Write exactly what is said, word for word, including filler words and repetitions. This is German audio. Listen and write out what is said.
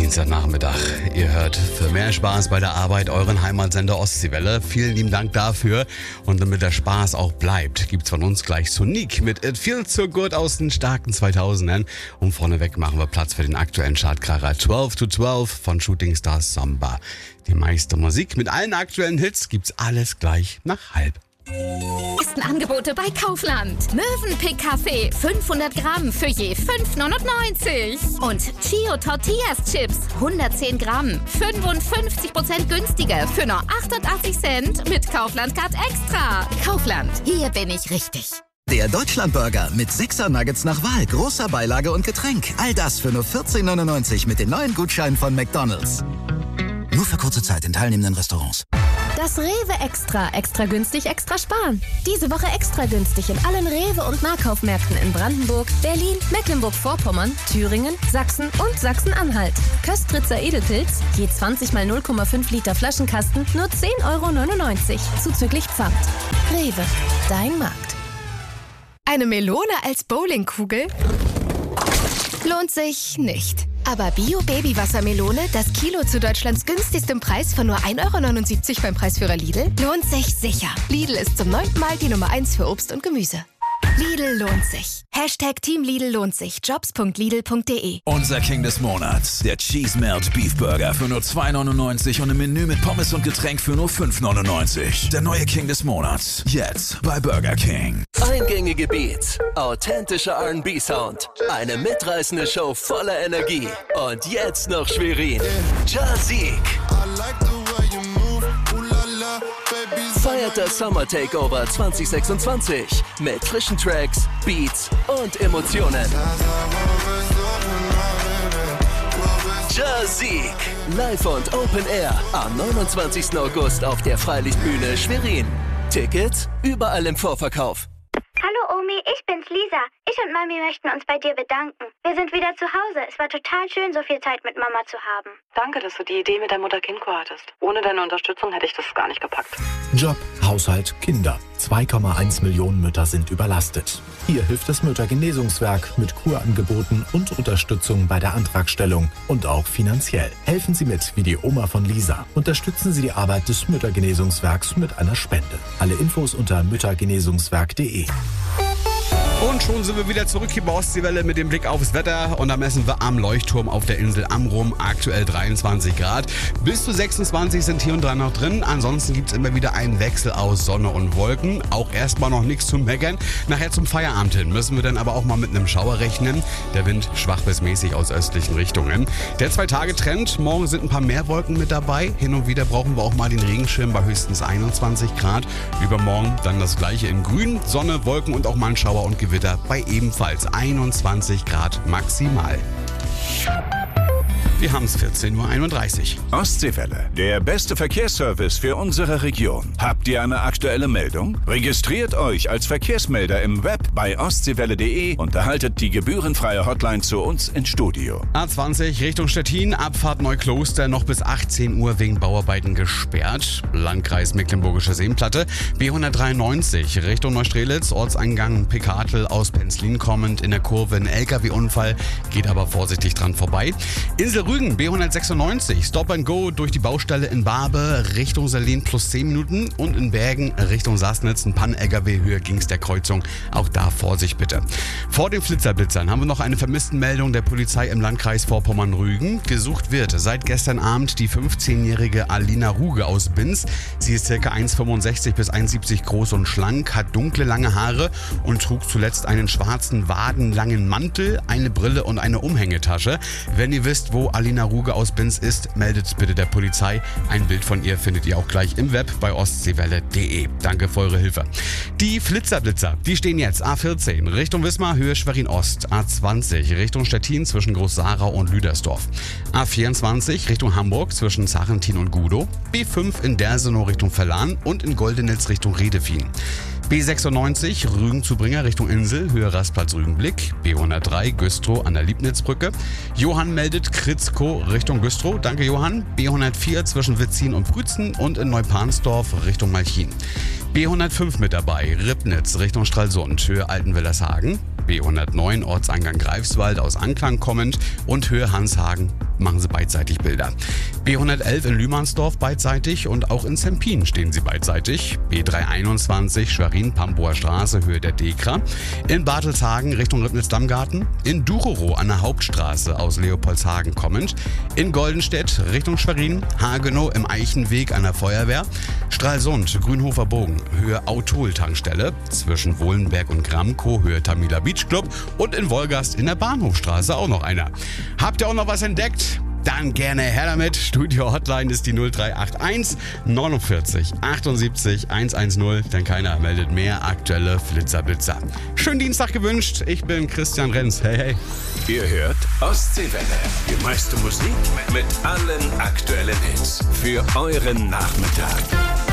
Dienstagnachmittag. Ihr hört für mehr Spaß bei der Arbeit euren Heimatsender Ostseewelle. Vielen lieben Dank dafür. Und damit der Spaß auch bleibt, gibt's von uns gleich Sonic mit It Feels So Good aus den starken zweitausendern. Und vorneweg machen wir Platz für den aktuellen Chartkracher zwölf to zwölf von Shooting Stars Samba. Die meiste Musik mit allen aktuellen Hits gibt's alles gleich nach halb. Besten Angebote bei Kaufland. Mövenpick Kaffee fünfhundert Gramm für je fünf neunundneunzig. Und Chio Tortillas Chips hundertzehn Gramm fünfundfünfzig Prozent günstiger für nur achtundachtzig Cent mit Kaufland Card Extra. Kaufland, hier bin ich richtig. Der Deutschlandburger mit sechser Nuggets nach Wahl, großer Beilage und Getränk. All das für nur vierzehn neunundneunzig mit den neuen Gutscheinen von McDonald's. Nur für kurze Zeit in teilnehmenden Restaurants. Das Rewe Extra. Extra günstig, extra sparen. Diese Woche extra günstig in allen Rewe- und Nahkaufmärkten in Brandenburg, Berlin, Mecklenburg-Vorpommern, Thüringen, Sachsen und Sachsen-Anhalt. Köstritzer Edelpilz, je zwanzig mal null Komma fünf Liter Flaschenkasten, nur zehn Euro neunundneunzig, zuzüglich Pfand. Rewe, dein Markt. Eine Melone als Bowlingkugel? Lohnt sich nicht. Aber Bio-Baby-Wassermelone, das Kilo zu Deutschlands günstigstem Preis von nur ein Euro neunundsiebzig beim Preisführer Lidl, lohnt sich sicher. Lidl ist zum neunten Mal die Nummer eins für Obst und Gemüse. Lidl lohnt sich. Hashtag Team Lidl lohnt sich. Jobs punkt lidl punkt de. Unser King des Monats. Der Cheese Melt Beef Burger für nur zwei neunundneunzig und ein Menü mit Pommes und Getränk für nur fünf neunundneunzig. Der neue King des Monats. Jetzt bei Burger King. Eingängige Beats, authentischer R and B-Sound, eine mitreißende Show voller Energie. Und jetzt noch Schwerin. Jazik. Feiert das Summer Takeover zwanzig sechsundzwanzig mit frischen Tracks, Beats und Emotionen. Jazik. Live und Open Air am neunundzwanzigsten August auf der Freilichtbühne Schwerin. Tickets überall im Vorverkauf. Hallo Omi, ich bin's Lisa. Ich und Mami möchten uns bei dir bedanken. Wir sind wieder zu Hause. Es war total schön, so viel Zeit mit Mama zu haben. Danke, dass du die Idee mit der Mutter-Kind-Kur hattest. Ohne deine Unterstützung hätte ich das gar nicht gepackt. Job, Haushalt, Kinder. zwei Komma eins Millionen Mütter sind überlastet. Hier hilft das Müttergenesungswerk mit Kurangeboten und Unterstützung bei der Antragstellung und auch finanziell. Helfen Sie mit, wie die Oma von Lisa. Unterstützen Sie die Arbeit des Müttergenesungswerks mit einer Spende. Alle Infos unter müttergenesungswerk punkt de. Und schon sind wir wieder zurück hier bei Ostseewelle mit dem Blick aufs Wetter. Und da messen wir am Leuchtturm auf der Insel Amrum aktuell dreiundzwanzig Grad. Bis zu sechsundzwanzig sind hier und da noch drin. Ansonsten gibt es immer wieder einen Wechsel aus Sonne und Wolken. Auch erstmal noch nichts zu meckern. Nachher zum Feierabend hin müssen wir dann aber auch mal mit einem Schauer rechnen. Der Wind schwach bis mäßig aus östlichen Richtungen. Der Zwei-Tage-Trend. Morgen sind ein paar mehr Wolken mit dabei. Hin und wieder brauchen wir auch mal den Regenschirm bei höchstens einundzwanzig Grad. Übermorgen dann das gleiche in Grün. Sonne, Wolken und auch mal ein Schauer und Gewitter bei ebenfalls einundzwanzig Grad maximal. Wir haben es vierzehn Uhr einunddreißig. Ostseewelle, der beste Verkehrsservice für unsere Region. Habt ihr eine aktuelle Meldung? Registriert euch als Verkehrsmelder im Web bei ostseewelle punkt de und erhaltet die gebührenfreie Hotline zu uns ins Studio. A zwanzig Richtung Stettin, Abfahrt Neukloster noch bis achtzehn Uhr wegen Bauarbeiten gesperrt. Landkreis Mecklenburgische Seenplatte. B hundertdreiundneunzig Richtung Neustrelitz, Ortseingang Pickartel aus Penzlin kommend. In der Kurve ein L K W-Unfall, geht aber vorsichtig dran vorbei. Insel Rügen, B hundertsechsundneunzig, Stop and Go durch die Baustelle in Barbe Richtung Salin plus zehn Minuten und in Bergen Richtung Sassnitz, ein Pan-L K W Höhe ging's der Kreuzung. Auch da Vorsicht bitte. Vor den Flitzerblitzern haben wir noch eine Vermisstenmeldung der Polizei im Landkreis Vorpommern-Rügen. Gesucht wird seit gestern Abend die fünfzehnjährige Alina Ruge aus Binz. Sie ist ca. eins Komma fünfundsechzig bis eins Komma siebzig groß und schlank, hat dunkle lange Haare und trug zuletzt einen schwarzen wadenlangen Mantel, eine Brille und eine Umhängetasche. Wenn ihr wisst, wo Alina Ruge aus Binz ist, meldet bitte der Polizei. Ein Bild von ihr findet ihr auch gleich im Web bei ostseewelle punkt de. Danke für eure Hilfe. Die Flitzerblitzer, die stehen jetzt A vierzehn Richtung Wismar, Höhe Schwerin Ost. A zwanzig Richtung Stettin zwischen Groß-Sarau und Lüdersdorf. A vierundzwanzig Richtung Hamburg zwischen Sarrentin und Gudow. B fünf in Dersenow Richtung Verlan und in Goldenitz Richtung Redefien. B sechsundneunzig Rügen zu Bringer Richtung Insel, Höhe Rastplatz Rügenblick. B hundertdrei Güstrow an der Liebnitzbrücke. Johann meldet Kritzkow Richtung Güstrow. Danke Johann. B hundertvier zwischen Witzin und Prützen und in Neupahnsdorf Richtung Malchin. B hundertfünf mit dabei, Ribnitz Richtung Stralsund, Höhe Altenwillershagen. B hundertneun Ortseingang Greifswald aus Anklang kommend und Höhe Hanshagen machen sie beidseitig Bilder. B hundertelf in Lühmannsdorf beidseitig und auch in Zempin stehen sie beidseitig. B dreihunderteinundzwanzig Schwerin-Pamboer Straße, Höhe der Dekra. In Bartelshagen Richtung Ribnitz-Dammgarten. In Ducherow an der Hauptstraße aus Leopoldshagen kommend. In Goldenstedt Richtung Schwerin. Hagenow im Eichenweg an der Feuerwehr. Stralsund, Grünhofer Bogen, Höhe Autol-Tankstelle. Zwischen Wohlenberg und Gramkow, Höhe Tamila Beach Club. Und in Wolgast in der Bahnhofstraße auch noch einer. Habt ihr auch noch was entdeckt? Dann gerne her damit. Studio Hotline ist die null drei acht eins neunundvierzig achtundsiebzig hundertzehn. Denn keiner meldet mehr aktuelle Flitzerblitzer. Schönen Dienstag gewünscht. Ich bin Christian Renz. Hey, hey. Ihr hört Ostseewelle. Die meiste Musik mit allen aktuellen Hits. Für euren Nachmittag.